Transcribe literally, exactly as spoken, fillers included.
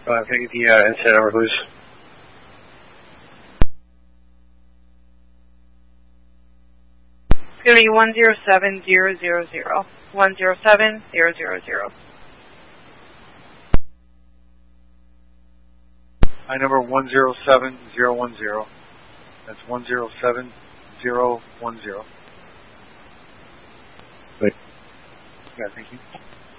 Uh, can I get the uh, incident number, please? It's going to be one zero seven zero zero zero. one zero seven zero zero zero. I number one zero seven zero one zero. That's one zero seven zero one zero. Wait. Yeah, thank you.